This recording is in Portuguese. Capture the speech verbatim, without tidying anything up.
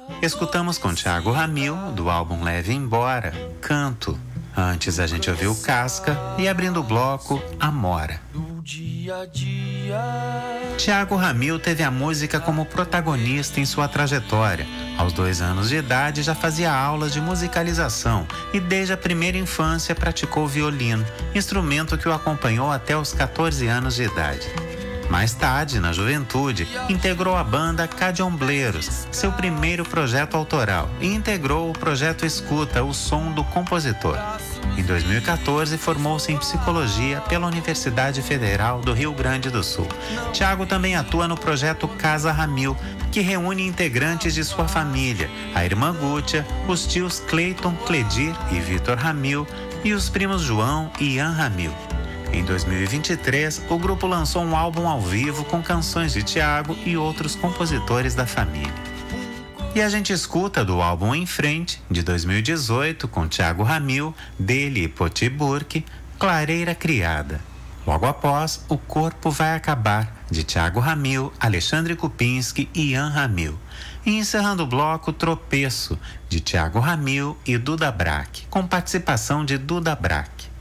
Escutamos com Thiago Ramil, do álbum Leve Embora, Canto. Antes a gente ouviu Casca e, abrindo o bloco, Amora. Thiago Ramil teve a música como protagonista em sua trajetória. Aos dois anos de idade já fazia aulas de musicalização e desde a primeira infância praticou violino, instrumento que o acompanhou até os catorze anos de idade. Mais tarde, na juventude, integrou a banda Cadiombleiros, seu primeiro projeto autoral, e integrou o projeto Escuta, o som do compositor. Em dois mil e quatorze, formou-se em psicologia pela Universidade Federal do Rio Grande do Sul. Thiago também atua no projeto Casa Ramil, que reúne integrantes de sua família, a irmã Gútia, os tios Cleiton, Cledir e Vitor Ramil e os primos João e Ian Ramil. Em dois mil e vinte e três, o grupo lançou um álbum ao vivo com canções de Thiago e outros compositores da família. E a gente escuta do álbum Em Frente, de dois mil e dezoito, com Thiago Ramil, dele e Poti Burke, Clareira Criada. Logo após, O Corpo Vai Acabar, de Thiago Ramil, Alexandre Kupinski e Ian Ramil. E encerrando o bloco, Tropeço, de Thiago Ramil e Duda Brack, com participação de Duda Brack.